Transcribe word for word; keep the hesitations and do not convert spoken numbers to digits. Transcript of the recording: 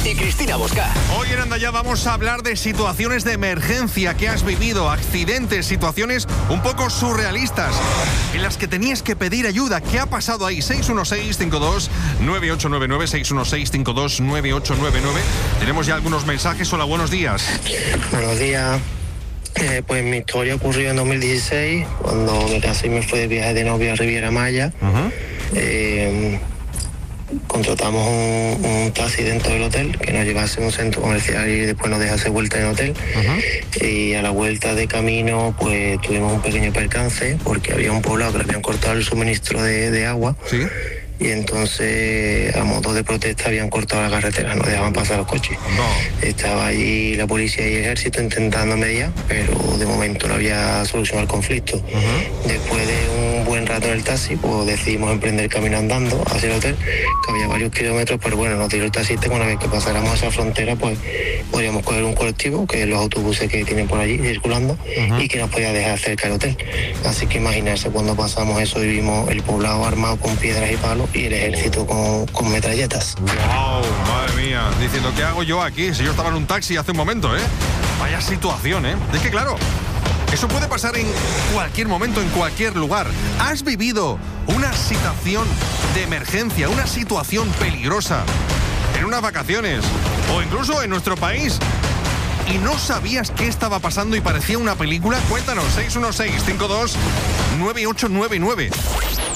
y Cristina Bosca. Hoy en Anda Ya vamos a hablar de situaciones de emergencia que has vivido, accidentes, situaciones un poco surrealistas en las que tenías que pedir ayuda. ¿Qué ha pasado ahí? seis uno seis, cinco dos, nueve ocho nueve nueve, seis uno seis, cinco dos, nueve ocho nueve nueve. Tenemos ya algunos mensajes. Hola, buenos días. Buenos días. Eh, pues mi historia ocurrió en dos mil dieciséis, cuando me casé y me fui de viaje de novia a Riviera Maya. Uh-huh. Eh, contratamos un, un taxi dentro del hotel que nos llevase a un centro comercial y después nos dejase vuelta en el hotel. Uh-huh. Y a la vuelta de camino pues tuvimos un pequeño percance porque había un poblado que le habían cortado el suministro de, de agua. ¿Sí? Y entonces a modo de protesta habían cortado la carretera, no dejaban pasar los coches. No. Estaba allí la policía y el ejército intentando mediar, pero de momento no había solución al conflicto. Uh-huh. Después de un buen rato en el taxi, pues decidimos emprender camino andando hacia el hotel, que había varios kilómetros, pero bueno, nos tiró el taxista que una vez que pasáramos esa frontera, pues podríamos coger un colectivo, que es los autobuses que tienen por allí circulando, uh-huh. y que nos podía dejar cerca del hotel. Así que imaginarse cuando pasamos eso y vimos el poblado armado con piedras y palos y el ejército con, con metralletas. ¡Wow! Madre mía, diciendo, ¿qué hago yo aquí? Si yo estaba en un taxi hace un momento, ¿eh? Vaya situación, ¿eh? Es que claro, eso puede pasar en cualquier momento, en cualquier lugar. ¿Has vivido una situación de emergencia, una situación peligrosa en unas vacaciones o incluso en nuestro país y no sabías qué estaba pasando y parecía una película? Cuéntanos, seis uno seis, cinco dos, nueve ocho nueve nueve.